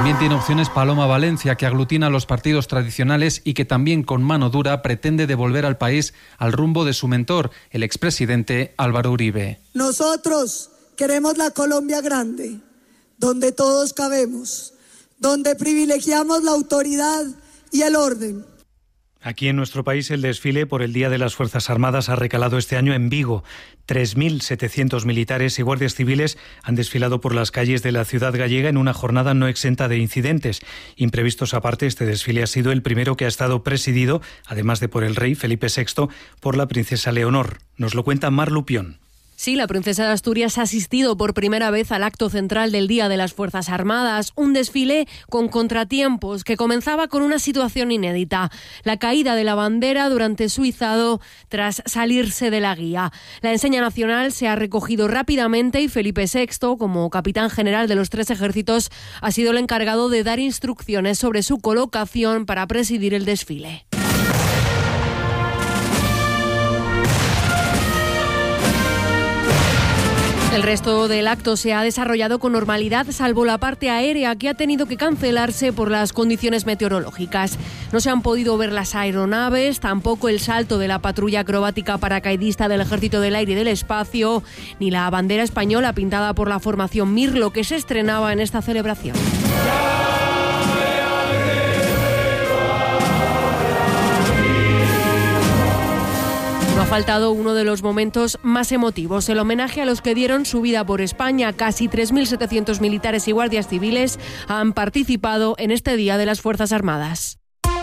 También tiene opciones Paloma Valencia, que aglutina a los partidos tradicionales y que también con mano dura pretende devolver al país al rumbo de su mentor, el expresidente Álvaro Uribe. Nosotros queremos la Colombia grande, donde todos cabemos, donde privilegiamos la autoridad y el orden. Aquí en nuestro país el desfile por el Día de las Fuerzas Armadas ha recalado este año en Vigo. 3.700 militares y guardias civiles han desfilado por las calles de la ciudad gallega en una jornada no exenta de incidentes. Imprevistos aparte, este desfile ha sido el primero que ha estado presidido, además de por el rey Felipe VI, por la princesa Leonor. Nos lo cuenta Mar Lupión. Sí, la princesa de Asturias ha asistido por primera vez al acto central del Día de las Fuerzas Armadas, un desfile con contratiempos que comenzaba con una situación inédita, la caída de la bandera durante su izado tras salirse de la guía. La enseña nacional se ha recogido rápidamente y Felipe VI, como capitán general de los 3 ejércitos, ha sido el encargado de dar instrucciones sobre su colocación para presidir el desfile. El resto del acto se ha desarrollado con normalidad, salvo la parte aérea, que ha tenido que cancelarse por las condiciones meteorológicas. No se han podido ver las aeronaves, tampoco el salto de la patrulla acrobática paracaidista del Ejército del Aire y del Espacio, ni la bandera española pintada por la formación Mirlo, que se estrenaba en esta celebración. No ha faltado uno de los momentos más emotivos, el homenaje a los que dieron su vida por España. Casi 3.700 militares y guardias civiles han participado en este Día de las Fuerzas Armadas.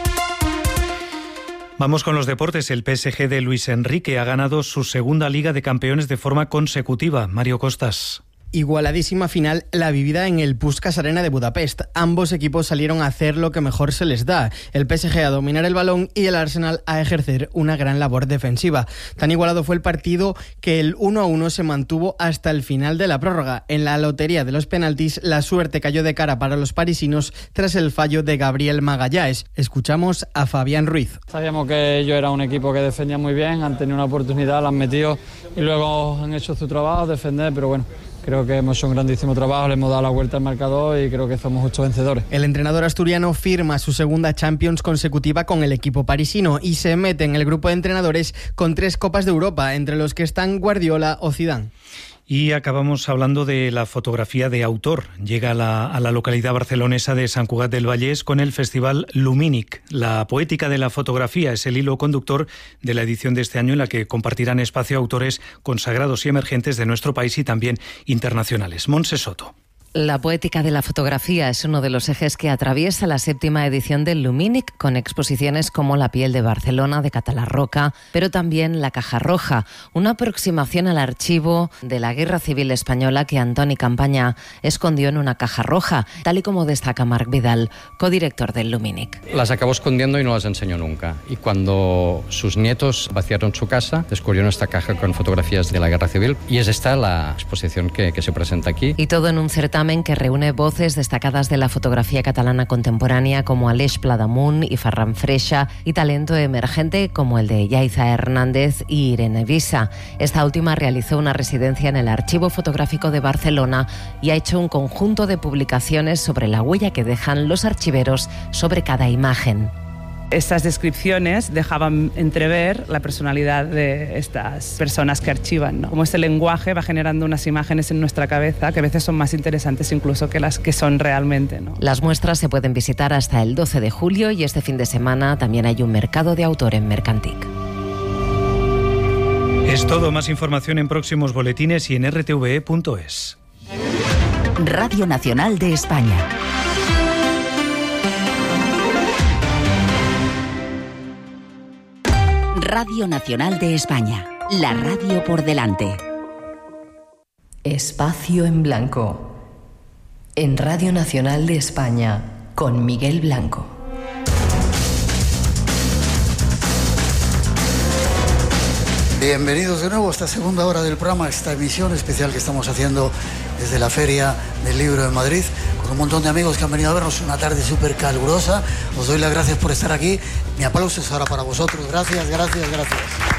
Vamos con los deportes. El PSG de Luis Enrique ha ganado su segunda Liga de Campeones de forma consecutiva. Mario Costas. Igualadísima final la vivida en el Puskás Arena de Budapest. Ambos equipos salieron a hacer lo que mejor se les da. El PSG a dominar el balón y el Arsenal a ejercer una gran labor defensiva. Tan igualado fue el partido que el 1-1 se mantuvo hasta el final de la prórroga. En la lotería de los penaltis, la suerte cayó de cara para los parisinos tras el fallo de Gabriel Magalhães. Escuchamos a Fabián Ruiz. Sabíamos que ellos eran un equipo que defendía muy bien, han tenido una oportunidad, la han metido y luego han hecho su trabajo, defender, pero bueno, creo que hemos hecho un grandísimo trabajo, le hemos dado la vuelta al marcador y creo que somos justos vencedores. El entrenador asturiano firma su segunda Champions consecutiva con el equipo parisino y se mete en el grupo de entrenadores con 3 Copas de Europa, entre los que están Guardiola o Zidane. Y acabamos hablando de la fotografía de autor. Llega a la localidad barcelonesa de Sant Cugat del Vallès con el Festival Lumínic. La poética de la fotografía es el hilo conductor de la edición de este año, en la que compartirán espacio autores consagrados y emergentes de nuestro país y también internacionales. Montse Soto. La poética de la fotografía es uno de los ejes que atraviesa la 7ª edición del Lumínic, con exposiciones como La piel de Barcelona, de Catalarroca, pero también La caja roja, una aproximación al archivo de la Guerra Civil Española que Antoni Campaña escondió en una caja roja, tal y como destaca Marc Vidal, codirector del Lumínic. Las acabó escondiendo y no las enseñó nunca. Y cuando sus nietos vaciaron su casa, descubrieron esta caja con fotografías de la Guerra Civil, y es esta la exposición que se presenta aquí. Y todo en un certamen que reúne voces destacadas de la fotografía catalana contemporánea como Aleix Pladamunt y Ferran Freixa, y talento emergente como el de Yaiza Hernández y Irene Visa. Esta última realizó una residencia en el Archivo Fotográfico de Barcelona y ha hecho un conjunto de publicaciones sobre la huella que dejan los archiveros sobre cada imagen. Estas descripciones dejaban entrever la personalidad de estas personas que archivan, ¿no? Como este lenguaje va generando unas imágenes en nuestra cabeza que a veces son más interesantes incluso que las que son realmente, ¿no? Las muestras se pueden visitar hasta el 12 de julio y este fin de semana también hay un mercado de autor en Mercantic. Es todo. Más información en próximos boletines y en rtve.es. Radio Nacional de España. Radio Nacional de España, la radio por delante. Espacio en Blanco, en Radio Nacional de España, con Miguel Blanco. Bienvenidos de nuevo a esta segunda hora del programa, esta emisión especial que estamos haciendo desde la Feria del Libro de Madrid, con un montón de amigos que han venido a vernos, una tarde súper calurosa. Os doy las gracias por estar aquí. Mi aplauso es ahora para vosotros. Gracias, gracias, gracias.